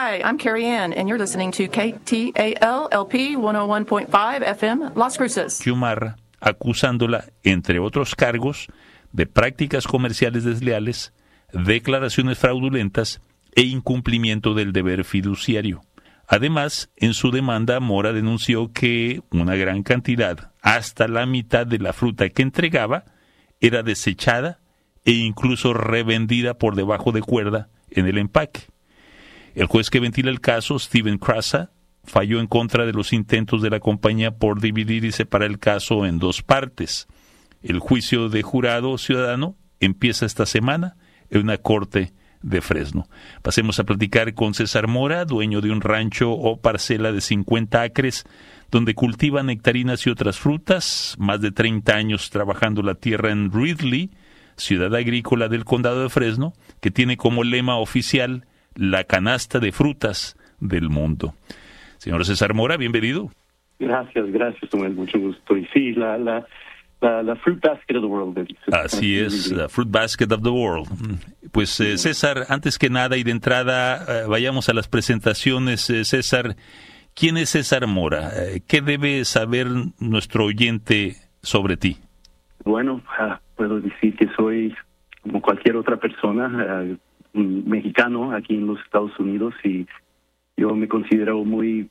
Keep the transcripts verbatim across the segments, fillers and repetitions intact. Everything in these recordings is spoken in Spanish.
Hi, I'm Carrie Ann, and you're listening to K T A L L P one oh one point five F M, Las Cruces. Xiomara, acusándola, entre otros cargos, de prácticas comerciales desleales, declaraciones fraudulentas e incumplimiento del deber fiduciario. Además, en su demanda, Mora denunció que una gran cantidad, hasta la mitad de la fruta que entregaba, era desechada e incluso revendida por debajo de cuerda en el empaque. El juez que ventila el caso, Steven Krasa, falló en contra de los intentos de la compañía por dividir y separar el caso en dos partes. El juicio de jurado ciudadano empieza esta semana en una corte de Fresno. Pasemos a platicar con César Mora, dueño de un rancho o parcela de cincuenta acres, donde cultiva nectarinas y otras frutas, más de treinta años trabajando la tierra en Ridley, ciudad agrícola del condado de Fresno, que tiene como lema oficial la canasta de frutas del mundo. Señor César Mora, bienvenido. Gracias, gracias, Samuel, mucho gusto. Y sí, la, la, la, la Fruit Basket of the World. Así es, la Fruit Basket of the World. Pues eh, César, antes que nada y de entrada, eh, vayamos a las presentaciones. Eh, César, ¿quién es César Mora? Eh, ¿Qué debe saber nuestro oyente sobre ti? Bueno, uh, puedo decir que soy como cualquier otra persona, uh, un mexicano aquí en los Estados Unidos, y yo me considero muy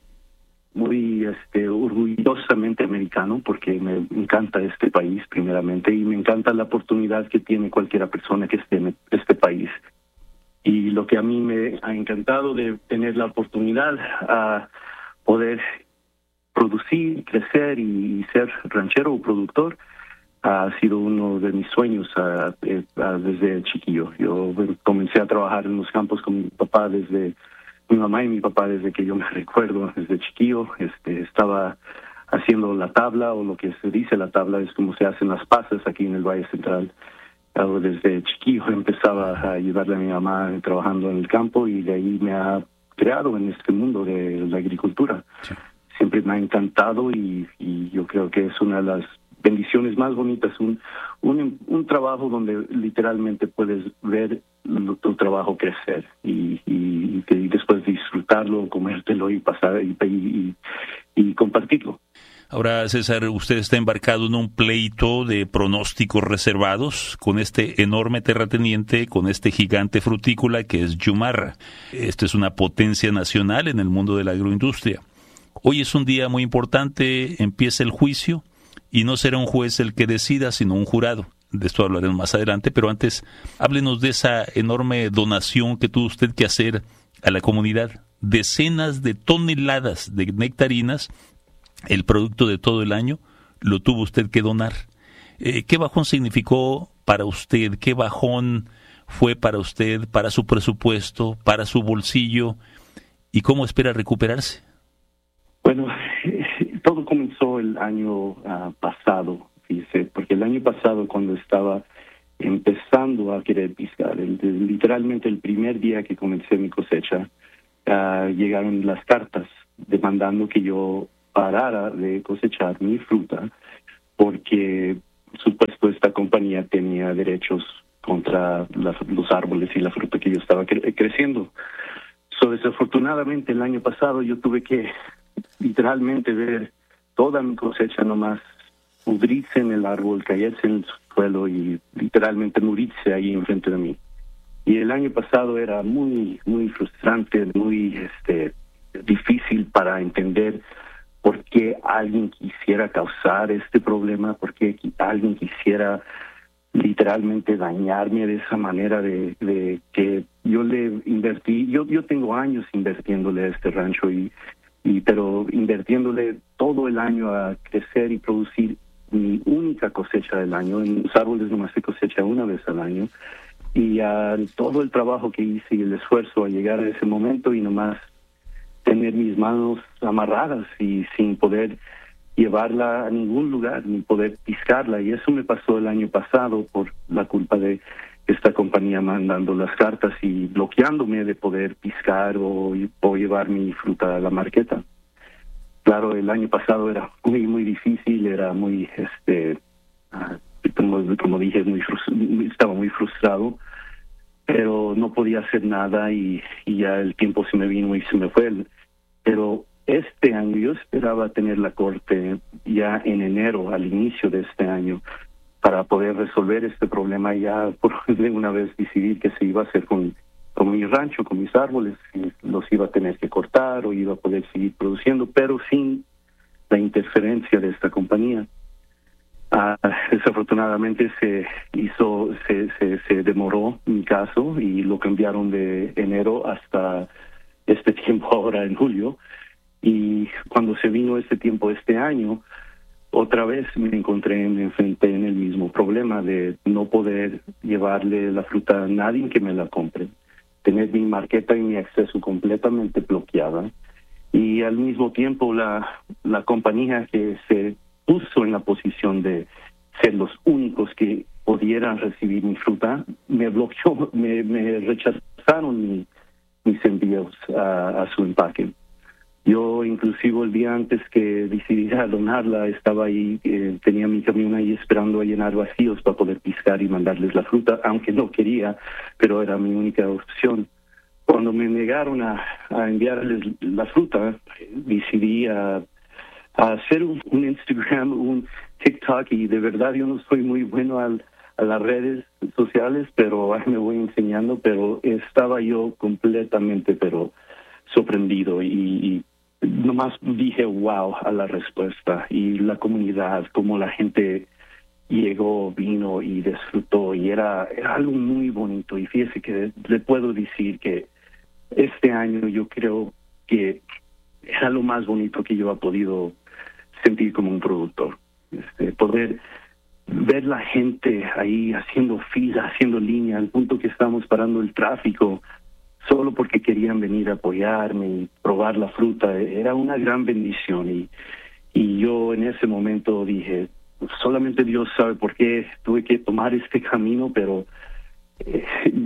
muy este orgullosamente americano porque me encanta este país primeramente y me encanta la oportunidad que tiene cualquier persona que esté en este país. Y lo que a mí me ha encantado de tener la oportunidad a poder producir, crecer y ser ranchero o productor ha sido uno de mis sueños uh, eh, uh, desde chiquillo. Yo comencé a trabajar en los campos con mi papá desde mi mamá y mi papá desde que yo me recuerdo, desde chiquillo. Este, estaba haciendo la tabla, o lo que se dice la tabla es como se hacen las pasas aquí en el Valle Central. Uh, desde chiquillo empezaba a ayudarle a mi mamá trabajando en el campo y de ahí me ha creado en este mundo de la agricultura. Sí. Siempre me ha encantado y, y yo creo que es una de las bendiciones más bonitas, un, un un trabajo donde literalmente puedes ver tu trabajo crecer y, y, y después disfrutarlo, comértelo y pasar y, y, y compartirlo. Ahora, César, usted está embarcado en un pleito de pronósticos reservados con este enorme terrateniente, con este gigante frutícola que es Xiomara. Esto es una potencia nacional en el mundo de la agroindustria. Hoy es un día muy importante, empieza el juicio. Y no será un juez el que decida, sino un jurado. De esto hablaremos más adelante, pero antes, háblenos de esa enorme donación que tuvo usted que hacer a la comunidad. Decenas de toneladas de nectarinas, el producto de todo el año, lo tuvo usted que donar. Eh, ¿Qué bajón significó para usted? ¿Qué bajón fue para usted, para su presupuesto, para su bolsillo? ¿Y cómo espera recuperarse? Bueno, todo comenzó el año uh, pasado, fíjese, porque el año pasado cuando estaba empezando a querer piscar, el, el, literalmente el primer día que comencé mi cosecha, uh, llegaron las cartas demandando que yo parara de cosechar mi fruta porque supuesto esta compañía tenía derechos contra las, los árboles y la fruta que yo estaba cre- creciendo. So, desafortunadamente el año pasado yo tuve que literalmente ver toda mi cosecha nomás pudrirse en el árbol, caerse en el suelo y literalmente morirse ahí enfrente de mí. Y el año pasado era muy, muy frustrante, muy este difícil para entender por qué alguien quisiera causar este problema, por qué alguien quisiera literalmente dañarme de esa manera de, de que yo le invertí, yo yo tengo años invirtiéndole a este rancho y Y, pero invirtiéndole todo el año a crecer y producir mi única cosecha del año. En los árboles nomás se cosecha una vez al año. Y uh, todo el trabajo que hice y el esfuerzo a llegar a ese momento y nomás tener mis manos amarradas y sin poder llevarla a ningún lugar, ni poder piscarla. Y eso me pasó el año pasado por la culpa de esta compañía mandando las cartas y bloqueándome de poder piscar o, o llevar mi fruta a la marqueta. Claro, el año pasado era muy, muy difícil, era muy, este, uh, como, como dije, muy frust- estaba muy frustrado, pero no podía hacer nada y, y ya el tiempo se me vino y se me fue. Pero este año yo esperaba tener la corte ya en enero, al inicio de este año, para poder resolver este problema y ya por de una vez decidir qué se iba a hacer con, con mi rancho, con mis árboles, si los iba a tener que cortar o iba a poder seguir produciendo, pero sin la interferencia de esta compañía. Uh, desafortunadamente se hizo, se, se, se demoró mi caso y lo cambiaron de enero hasta este tiempo ahora en julio. Y cuando se vino este tiempo este año, otra vez me encontré, me enfrenté en el mismo problema de no poder llevarle la fruta a nadie que me la compre, tener mi marqueta y mi acceso completamente bloqueada. Y al mismo tiempo la, la compañía que se puso en la posición de ser los únicos que pudieran recibir mi fruta, me bloqueó, me, me rechazaron mi, mis envíos a, a su empaque. Yo inclusive el día antes que decidiera donarla, estaba ahí, eh, tenía mi camión ahí esperando a llenar vacíos para poder piscar y mandarles la fruta, aunque no quería, pero era mi única opción. Cuando me negaron a, a enviarles la fruta, decidí a, a hacer un, un Instagram, un TikTok, y de verdad yo no soy muy bueno al, a las redes sociales, pero ahí me voy enseñando, pero estaba yo completamente pero sorprendido y, y nomás dije wow a la respuesta y la comunidad, como la gente llegó, vino y disfrutó, y era, era algo muy bonito. Y fíjese que le puedo decir que este año yo creo que era lo más bonito que yo he podido sentir como un productor. Este, poder ver la gente ahí haciendo fila, haciendo línea, al punto que estamos parando el tráfico solo porque querían venir a apoyarme y probar la fruta, era una gran bendición. Y, y yo en ese momento dije, solamente Dios sabe por qué tuve que tomar este camino, pero eh,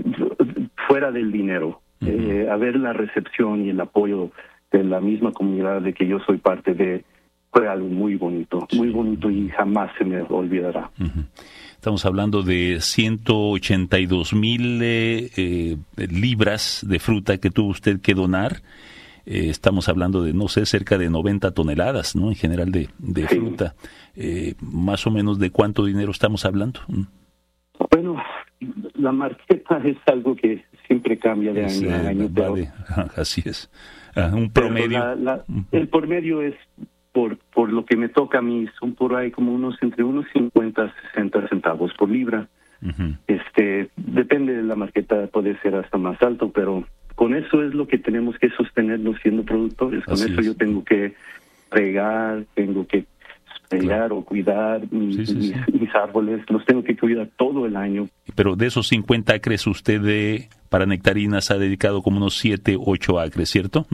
fuera del dinero, uh-huh. eh, a ver la recepción y el apoyo de la misma comunidad de que yo soy parte de, fue algo muy bonito, muy bonito y jamás se me olvidará. Uh-huh. Estamos hablando de ciento ochenta y dos mil eh, eh, libras de fruta que tuvo usted que donar. Eh, estamos hablando de, no sé, cerca de noventa toneladas, ¿no? En general de, de sí. fruta. Eh, más o menos, ¿de cuánto dinero estamos hablando? Bueno, la marqueta es algo que siempre cambia de es, año a año. Vale, pero, así es. Ah, un promedio. La, la, el promedio es, por por lo que me toca a mí, son por ahí como unos entre unos cincuenta a sesenta centavos por libra. Uh-huh. Este, depende de la marqueta, puede ser hasta más alto, pero con eso es lo que tenemos que sostenernos siendo productores. Con Así eso es. Yo tengo que regar, tengo que sprayar claro. o cuidar mis, sí, sí, mis, sí. mis árboles, los tengo que cuidar todo el año. Pero de esos cincuenta acres, usted de, para nectarinas ha dedicado como unos siete, ocho acres, ¿cierto?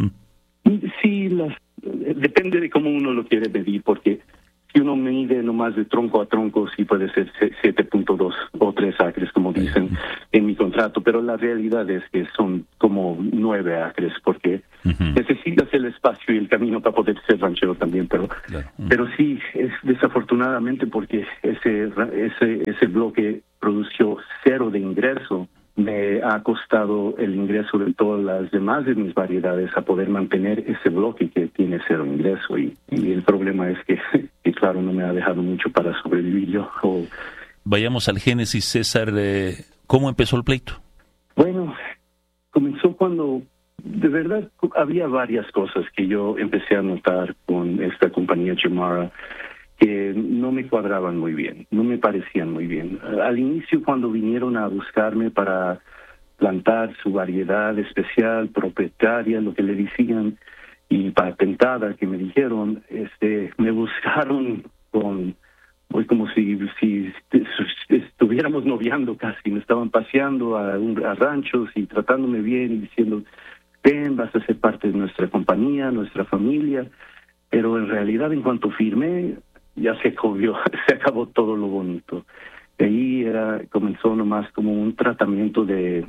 Sí, las, depende de cómo uno lo quiere medir, porque si uno mide nomás de tronco a tronco, sí puede ser siete punto dos o tres acres, como dicen uh-huh. en mi contrato, pero la realidad es que son como nueve acres, porque uh-huh. necesitas el espacio y el camino para poder ser ranchero también, pero claro. uh-huh. pero sí, es desafortunadamente porque ese, ese, ese bloque produció cero de ingreso. Me ha costado el ingreso de todas las demás de mis variedades a poder mantener ese bloque que tiene cero ingreso. Y, y el problema es que, que, claro, no me ha dejado mucho para sobrevivir yo. O... Vayamos al génesis, César. Eh, ¿Cómo empezó el pleito? Bueno, comenzó cuando de verdad había varias cosas que yo empecé a notar con esta compañía Chamara que no me cuadraban muy bien, no me parecían muy bien. Al inicio, cuando vinieron a buscarme para plantar su variedad especial, propietaria, lo que le decían, y patentada, que me dijeron, este, me buscaron con, pues como si, si estuviéramos noviando casi, me estaban paseando a, un, a ranchos y tratándome bien y diciendo, ven, vas a ser parte de nuestra compañía, nuestra familia, pero en realidad en cuanto firmé, ya se acabó, se acabó todo lo bonito. De ahí era, comenzó nomás como un tratamiento de,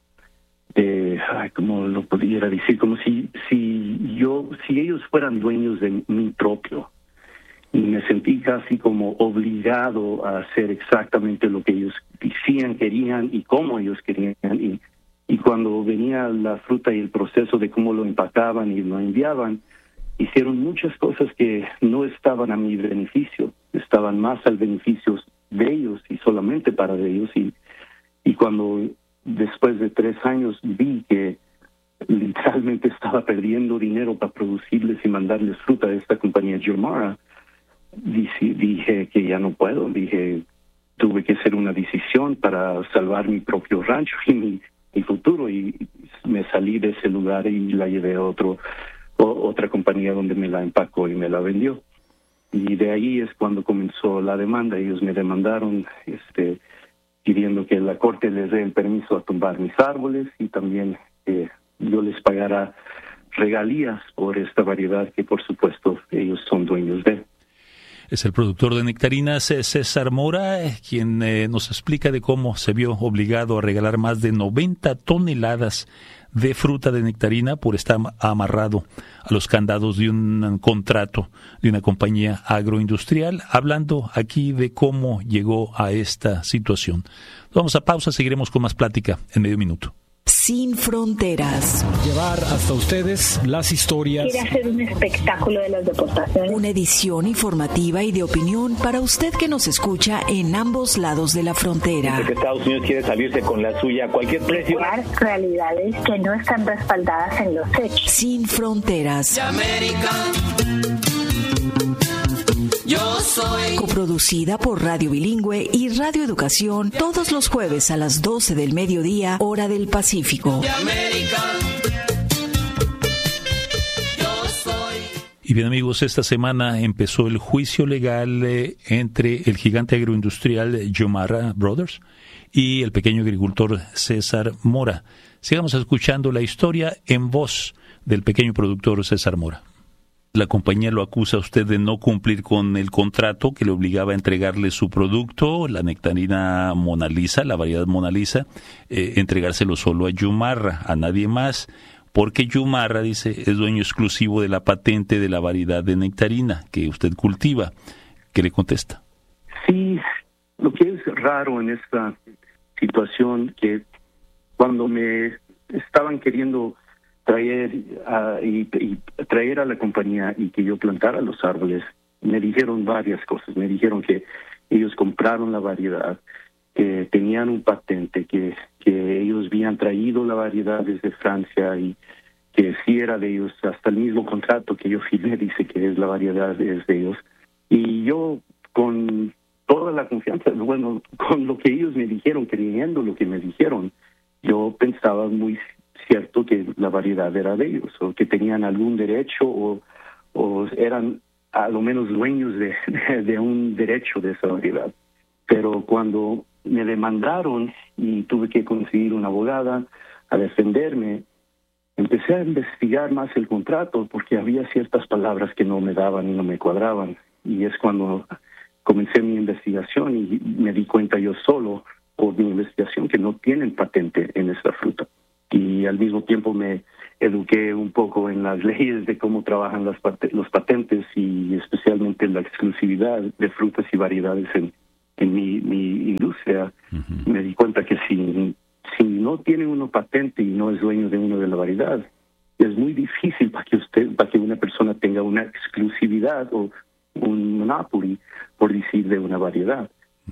de ay, como lo pudiera decir, como si, si yo, si ellos fueran dueños de mi propio. Y me sentí casi como obligado a hacer exactamente lo que ellos decían, querían y cómo ellos querían. Y Y cuando venía la fruta y el proceso de cómo lo empacaban y lo enviaban, hicieron muchas cosas que no estaban a mi beneficio, estaban más al beneficio de ellos y solamente para ellos. Y, y cuando después de tres años vi que literalmente estaba perdiendo dinero para producirles y mandarles fruta a esta compañía Jomara, dije, dije que ya no puedo. Dije, tuve que hacer una decisión para salvar mi propio rancho y mi, mi futuro, y me salí de ese lugar y la llevé a otro, o, otra compañía donde me la empacó y me la vendió. Y de ahí es cuando comenzó la demanda. Ellos me demandaron este, pidiendo que la corte les dé el permiso a tumbar mis árboles y también eh, yo les pagara regalías por esta variedad que, por supuesto, ellos son dueños de. Es el productor de nectarinas, César Mora, quien eh, nos explica de cómo se vio obligado a regalar más de noventa toneladas de fruta de nectarina por estar amarrado a los candados de un contrato de una compañía agroindustrial, hablando aquí de cómo llegó a esta situación. Vamos a pausa, seguiremos con más plática en medio minuto. Sin fronteras. Llevar hasta ustedes las historias. Quiere hacer un espectáculo de las deportaciones. Una edición informativa y de opinión para usted que nos escucha en ambos lados de la frontera. Dice que Estados Unidos quiere salirse con la suya a cualquier precio. Realidades que no están respaldadas en los hechos. Sin fronteras. Yo soy. Coproducida por Radio Bilingüe y Radio Educación, todos los jueves a las doce del mediodía, hora del Pacífico. De América. Yo soy. Y bien, amigos, esta semana empezó el juicio legal eh, entre el gigante agroindustrial Jomara Brothers y el pequeño agricultor César Mora. Sigamos escuchando la historia en voz del pequeño productor César Mora. La compañía lo acusa a usted de no cumplir con el contrato que le obligaba a entregarle su producto, la nectarina Mona Lisa, la variedad Mona Lisa, eh, entregárselo solo a Jomara, a nadie más, porque Jomara, dice, es dueño exclusivo de la patente de la variedad de nectarina que usted cultiva. ¿Qué le contesta? Sí, lo que es raro en esta situación, que cuando me estaban queriendo traer a, y, y traer a la compañía y que yo plantara los árboles, me dijeron varias cosas. Me dijeron que ellos compraron la variedad, que tenían un patente, que, que ellos habían traído la variedad desde Francia y que sí era de ellos. Hasta el mismo contrato que yo firmé dice que es la variedad es de ellos. Y yo, con toda la confianza, bueno, con lo que ellos me dijeron, creyendo lo que me dijeron, yo pensaba muy cierto que la variedad era de ellos, o que tenían algún derecho, o, o eran a lo menos dueños de, de, de un derecho de esa variedad. Pero cuando me demandaron y tuve que conseguir una abogada a defenderme, empecé a investigar más el contrato, porque había ciertas palabras que no me daban y no me cuadraban. Y es cuando comencé mi investigación y me di cuenta yo solo, por mi investigación, que no tienen patente en esta fruta. Y al mismo tiempo me eduqué un poco en las leyes de cómo trabajan las pat- los patentes y especialmente la exclusividad de frutas y variedades en, en mi, mi industria. Uh-huh. Me di cuenta que si, si no tiene uno patente y no es dueño de uno de la variedad, es muy difícil para que usted, para que una persona tenga una exclusividad o un monopoly, por decir, de una variedad.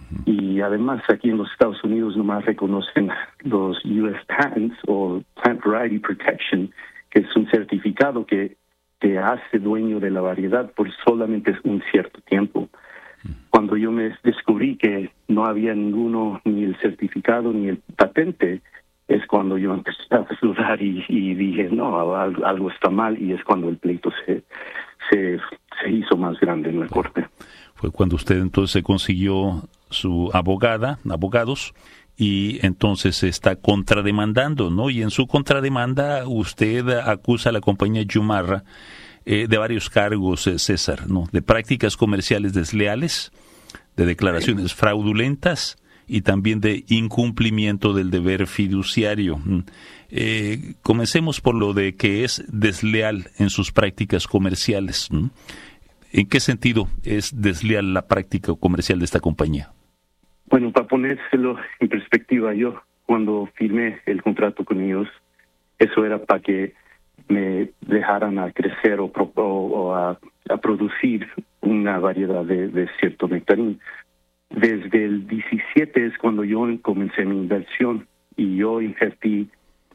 Y además aquí en los Estados Unidos nomás reconocen los U S Patents o Plant Variety Protection, que es un certificado que te hace dueño de la variedad por solamente un cierto tiempo. Cuando yo me descubrí que no había ninguno, ni el certificado ni el patente, es cuando yo empecé a dudar y, y dije, no, algo, algo está mal, y es cuando el pleito se, se, se hizo más grande en la corte. Fue cuando usted entonces consiguió su abogada, abogados, y entonces se está contrademandando, ¿no? Y en su contrademanda usted acusa a la compañía Jomara eh, de varios cargos, eh, César, ¿no? De prácticas comerciales desleales, de declaraciones fraudulentas y también de incumplimiento del deber fiduciario. Eh, comencemos por lo de que es desleal en sus prácticas comerciales, ¿no? ¿En qué sentido es desleal la práctica comercial de esta compañía? Bueno, para ponérselo en perspectiva, yo cuando firmé el contrato con ellos, eso era para que me dejaran a crecer o, pro, o, o a, a producir una variedad de, de cierto nectarín. Desde el diecisiete es cuando yo comencé mi inversión y yo invertí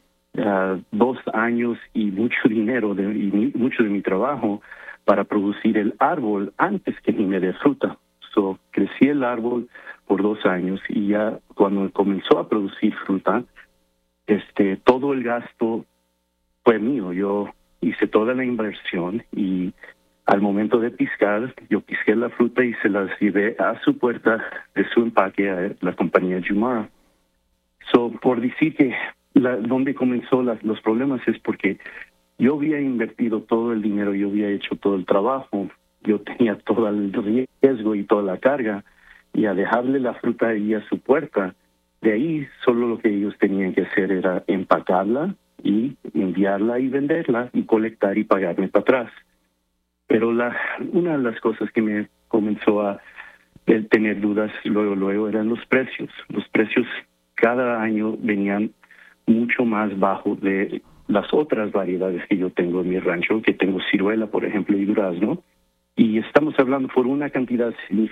uh, dos años y mucho dinero de, y mi, mucho de mi trabajo para producir el árbol antes que ni me dé fruta. So, crecí el árbol por dos años y ya cuando comenzó a producir fruta, este, todo el gasto fue mío. Yo hice toda la inversión y al momento de piscar, yo pisqué la fruta y se las llevé a su puerta de su empaque a la compañía Jumara. So, por decir que la, donde comenzó la, los problemas es porque yo había invertido todo el dinero, yo había hecho todo el trabajo, yo tenía todo el riesgo y toda la carga, y a dejarle la fruta ahí a su puerta, de ahí solo lo que ellos tenían que hacer era empacarla y enviarla y venderla y colectar y pagarme para atrás. Pero la, una de las cosas que me comenzó a tener dudas luego, luego eran los precios. Los precios cada año venían mucho más bajo de las otras variedades que yo tengo en mi rancho, que tengo ciruela, por ejemplo, y durazno. Y estamos hablando por una cantidad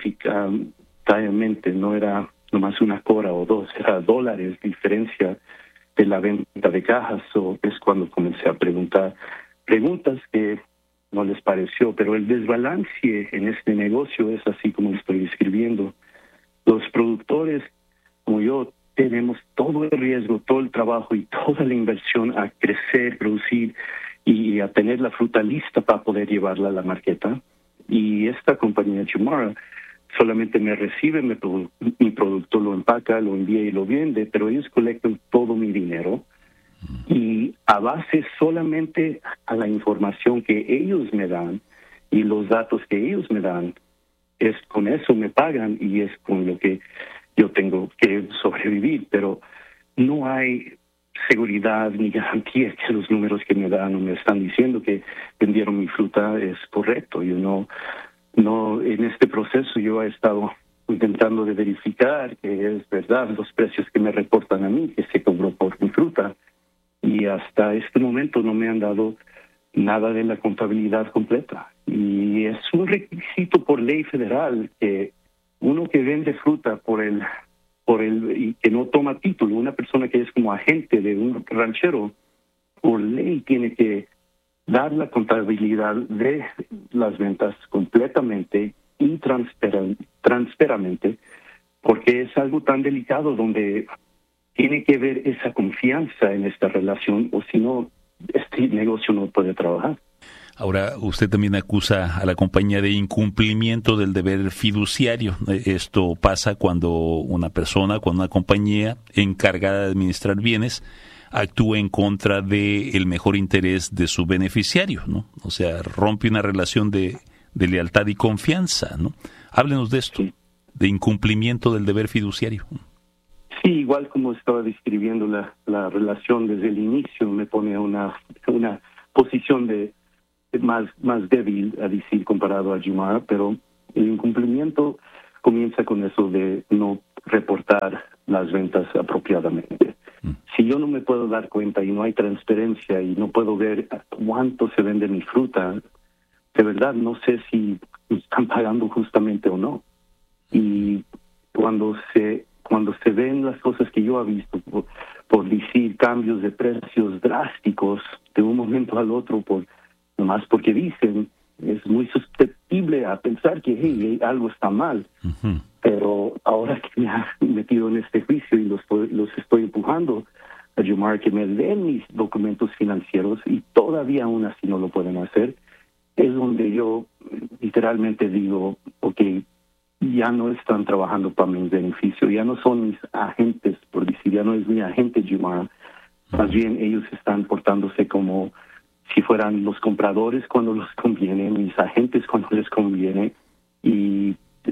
significativamente, no era nomás una cora o dos, era dólares diferencia de la venta de cajas. So, es cuando comencé a preguntar preguntas que no les pareció, pero el desbalance en este negocio es así como lo estoy describiendo. Los productores, como yo, tenemos todo el riesgo, todo el trabajo y toda la inversión a crecer, producir y a tener la fruta lista para poder llevarla a la marqueta. Y esta compañía Jumara solamente me recibe mi, produ- mi producto, lo empaca, lo envía y lo vende, pero ellos colectan todo mi dinero y a base solamente a la información que ellos me dan y los datos que ellos me dan, es con eso me pagan y es con lo que yo tengo que sobrevivir, pero no hay seguridad ni garantía que los números que me dan o me están diciendo que vendieron mi fruta es correcto. Yo no, no, en este proceso yo he estado intentando de verificar que es verdad los precios que me reportan a mí, que se cobró por mi fruta, y hasta este momento no me han dado nada de la contabilidad completa. Y es un requisito por ley federal que uno que vende fruta por el por el y que no toma título, una persona que es como agente de un ranchero, por ley tiene que dar la contabilidad de las ventas completamente y transparente, porque es algo tan delicado donde tiene que haber esa confianza en esta relación, o si no, este negocio no puede trabajar. Ahora, usted también acusa a la compañía de incumplimiento del deber fiduciario. Esto pasa cuando una persona, cuando una compañía encargada de administrar bienes actúa en contra del mejor interés de su beneficiario, ¿no? O sea, rompe una relación de, de lealtad y confianza, ¿no? Háblenos de esto, sí. De incumplimiento del deber fiduciario. Sí, igual como estaba describiendo la, la relación desde el inicio, me pone a una, una posición de más más débil, a decir, comparado a Jumara, pero el incumplimiento comienza con eso de no reportar las ventas apropiadamente. Mm. Si yo no me puedo dar cuenta y no hay transparencia y no puedo ver cuánto se vende mi fruta, de verdad no sé si están pagando justamente o no. Y cuando se cuando se ven las cosas que yo he visto, por, por decir cambios de precios drásticos de un momento al otro, por nomás porque dicen, es muy susceptible a pensar que hey, algo está mal. Uh-huh. Pero ahora que me ha metido en este juicio y los, los estoy empujando a Jumara que me den mis documentos financieros y todavía aún así no lo pueden hacer, es donde yo literalmente digo, ok, ya no están trabajando para mi beneficio, ya no son mis agentes, por decir, ya no es mi agente Jumara, uh-huh. Más bien ellos están portándose como si fueran los compradores cuando les conviene, mis agentes cuando les conviene, y,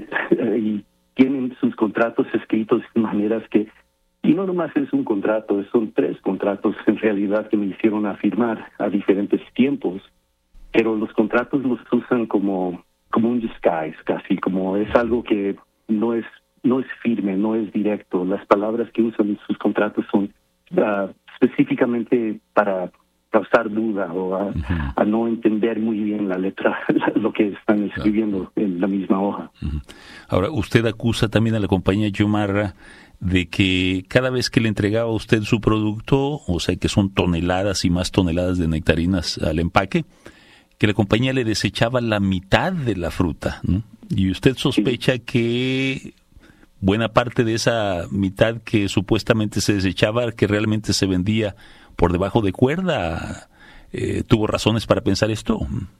y tienen sus contratos escritos de maneras que, y no nomás es un contrato, son tres contratos en realidad que me hicieron a firmar a diferentes tiempos, pero los contratos los usan como, como un disguise, casi, como es algo que no es no es firme, no es directo. Las palabras que usan en sus contratos son uh, específicamente para causar duda o a, uh-huh. a no entender muy bien la letra, lo que están escribiendo claro. en la misma hoja. Uh-huh. Ahora, usted acusa también a la compañía Geomarra de que cada vez que le entregaba a usted su producto, o sea que son toneladas y más toneladas de nectarinas al empaque, que la compañía le desechaba la mitad de la fruta, ¿no? Y usted sospecha sí. que buena parte de esa mitad que supuestamente se desechaba, que realmente se vendía por debajo de cuerda, eh, ¿tuvo razones para pensar esto?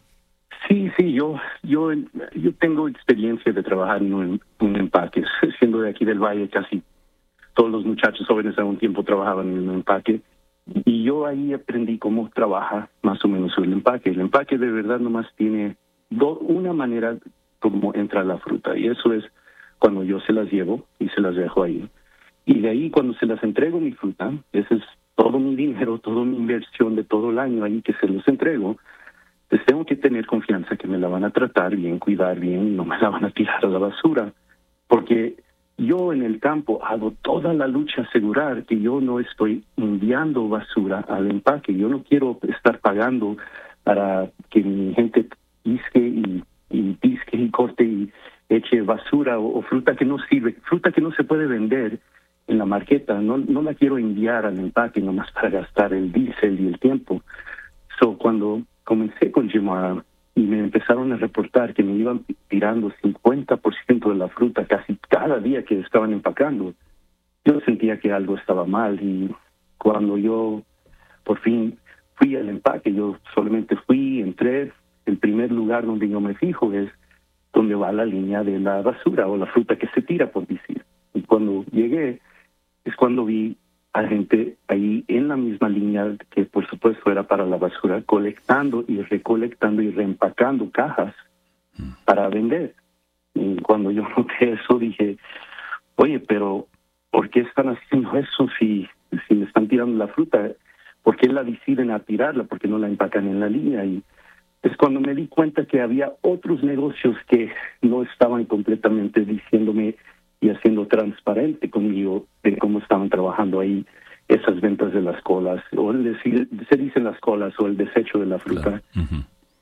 Sí, sí, yo yo yo tengo experiencia de trabajar en un, un empaque, siendo de aquí del Valle, casi todos los muchachos jóvenes a un tiempo trabajaban en un empaque, y yo ahí aprendí cómo trabaja más o menos el empaque. El empaque de verdad nomás tiene do, una manera como entra la fruta, y eso es cuando yo se las llevo y se las dejo ahí. Y de ahí cuando se las entrego mi fruta, ese es todo mi dinero, toda mi inversión de todo el año ahí que se los entrego, pues tengo que tener confianza que me la van a tratar bien, cuidar bien, no me la van a tirar a la basura, porque yo en el campo hago toda la lucha asegurar que yo no estoy enviando basura al empaque. Yo no quiero estar pagando para que mi gente pisque y, y pisque y corte y eche basura o, o fruta que no sirve, fruta que no se puede vender en la marqueta. No, no la quiero enviar al empaque nomás para gastar el diésel y el tiempo. So, cuando comencé con Geomarra y me empezaron a reportar que me iban tirando cincuenta por ciento de la fruta casi cada día que estaban empacando, yo sentía que algo estaba mal. Y cuando yo por fin fui al empaque, yo solamente fui, entré, el primer lugar donde yo me fijo es donde va la línea de la basura o la fruta que se tira, por decir. Y cuando llegué, es cuando vi a gente ahí en la misma línea, que por supuesto era para la basura, colectando y recolectando y reempacando cajas para vender. Y cuando yo noté eso dije, oye, pero ¿por qué están haciendo eso si, si me están tirando la fruta? ¿Por qué la deciden a tirarla? ¿Por qué no la empacan en la línea? Y es cuando me di cuenta que había otros negocios que no estaban completamente diciéndome y haciendo transparente conmigo de cómo estaban trabajando ahí esas ventas de las colas, o el decir, se dicen las colas, o el desecho de la fruta. Claro. Uh-huh.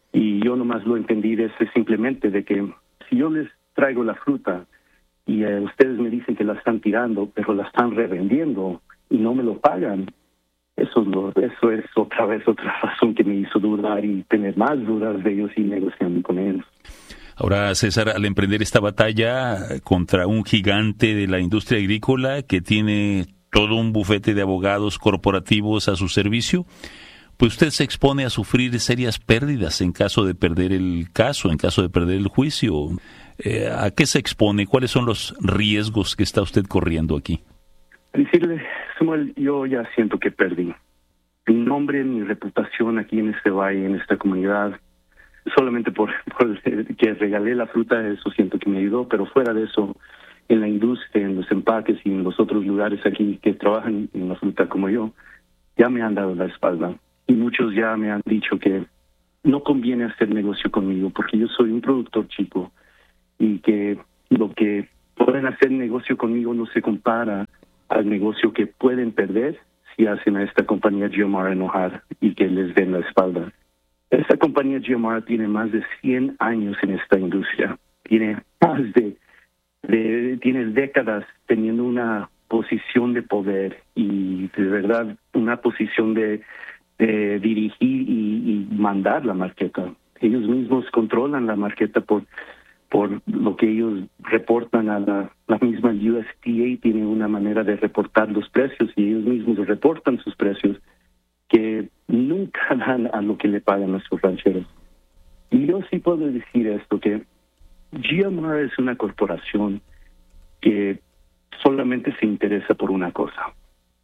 Y yo nomás lo entendí de ese simplemente de que si yo les traigo la fruta y eh, ustedes me dicen que la están tirando, pero la están revendiendo y no me lo pagan, eso es, lo, eso es otra vez otra razón que me hizo dudar y tener más dudas de ellos y negociando con ellos. Ahora, César, al emprender esta batalla contra un gigante de la industria agrícola que tiene todo un bufete de abogados corporativos a su servicio, pues usted se expone a sufrir serias pérdidas en caso de perder el caso, en caso de perder el juicio. Eh, ¿A qué se expone? ¿Cuáles son los riesgos que está usted corriendo aquí? Decirle, Samuel, yo ya siento que perdí mi nombre, mi reputación aquí en este valle, en esta comunidad. Solamente por, por que regalé la fruta, eso siento que me ayudó, pero fuera de eso, en la industria, en los empaques y en los otros lugares aquí que trabajan en la fruta como yo, ya me han dado la espalda. Y muchos ya me han dicho que no conviene hacer negocio conmigo porque yo soy un productor chico y que lo que pueden hacer negocio conmigo no se compara al negocio que pueden perder si hacen a esta compañía Geomarra enojar y que les den la espalda. Esta compañía Geomarra tiene más de cien años en esta industria. Tiene más de, de tiene décadas teniendo una posición de poder y de verdad una posición de, de dirigir y, y mandar la marqueta. Ellos mismos controlan la marqueta por por lo que ellos reportan a la, la misma U S D A. Tiene una manera de reportar los precios y ellos mismos reportan sus precios que nunca dan a lo que le pagan a sus rancheros. Y yo sí puedo decir esto, que Geomarra es una corporación que solamente se interesa por una cosa.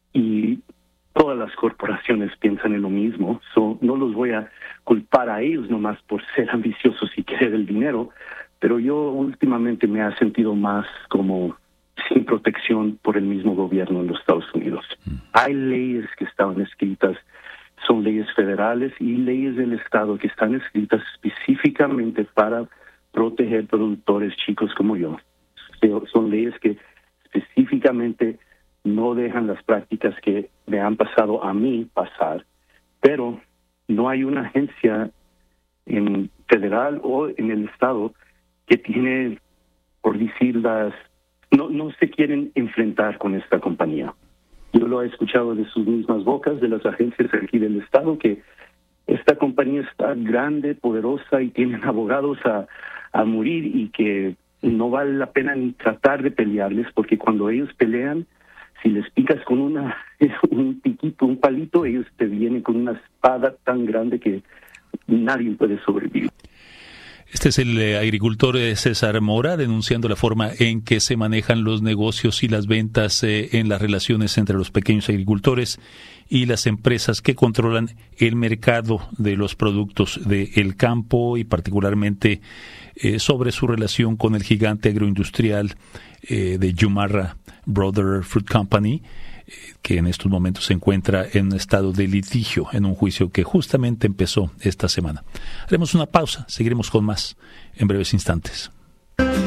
Y todas las corporaciones piensan en lo mismo. So, no los voy a culpar a ellos nomás por ser ambiciosos y querer el dinero, pero yo últimamente me he sentido más como sin protección por el mismo gobierno en los Estados Unidos. Mm. Hay leyes que estaban escritas, son leyes federales y leyes del Estado que están escritas específicamente para proteger productores chicos como yo. son leyes que específicamente no dejan las prácticas que me han pasado a mí pasar, pero no hay una agencia en federal o en el estado que tiene, por decir, las no no se quieren enfrentar con esta compañía. Yo lo he escuchado de sus mismas bocas, de las agencias aquí del estado, que esta compañía está grande, poderosa y tienen abogados a, a morir, y que no vale la pena ni tratar de pelearles, porque cuando ellos pelean, si les picas con una un piquito, un palito, ellos te vienen con una espada tan grande que nadie puede sobrevivir. Este es el eh, agricultor eh, César Mora, denunciando la forma en que se manejan los negocios y las ventas eh, en las relaciones entre los pequeños agricultores y las empresas que controlan el mercado de los productos del campo, y particularmente eh, sobre su relación con el gigante agroindustrial eh, de Yumara Brother Fruit Company, eh, que en estos momentos se encuentra en un estado de litigio en un juicio que justamente empezó esta semana. Haremos una pausa, seguiremos con más en breves instantes.